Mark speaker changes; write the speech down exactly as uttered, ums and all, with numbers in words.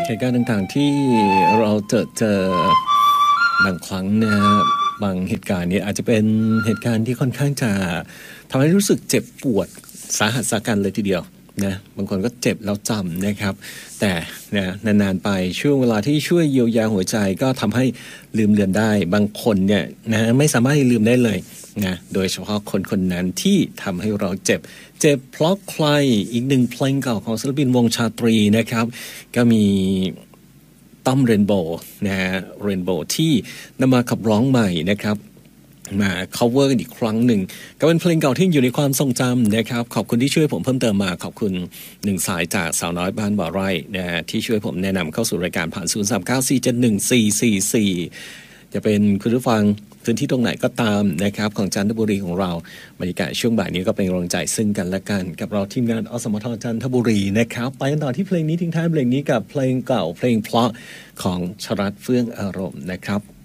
Speaker 1: เหตุการณ์ต่างๆที่เราเจอเจอบางครั้งนะฮะบางเหตุการณ์เนี่ยอาจจะเป็นเหตุการณ์ที่ค่อนข้างจะทำให้รู้สึกเจ็บปวดสาหัสสากันเลยทีเดียวนะบางคนก็เจ็บแล้วจำนะครับแต่นะนานๆไปช่วงเวลาที่ช่วยเยียวยาหัวใจก็ทำให้ลืมเลือนได้บางคนเนี่ยนะไม่สามารถลืมได้เลยนะโดยเฉพาะคนคนนั้นที่ทำให้เราเจ็บเจ็บเพราะใครอีกหนึ่งเพลงเก่าของศิลปินวงชาตรีนะครับก็มีต้อมเรนโบว์นะฮะเรนโบว์ที่นำมาขับร้องใหม่นะครับมา cover กันอีกครั้งหนึ่งก็เป็นเพลงเก่าที่อยู่ในความทรงจำนะครับขอบคุณที่ช่วยผมเพิ่มเติมมาขอบคุณหนึ่งสายจากสาวน้อยบ้านบ่อไร่นะฮะที่ช่วยผมแนะนำเข้าสู่รายการผ่าน ศูนย์ สาม เก้า สี่ เจ็ด หนึ่ง สี่ สี่ สี่ จะเป็นคุณผู้ฟังพื้นที่ตรงไหนก็ตามนะครับของจันทบุรีของเราบรรยากาศช่วงบ่ายนี้ก็เป็นกำลังใจซึ่งกันและกันกับเราทีมงานอสมทจันทบุรีนะครับไปกันต่อที่เพลงนี้ทิ้งท้ายเพลงนี้กับเพลงเก่าเพลงเพราะของชรัตน์เฟื่องอารมณ์นะครับ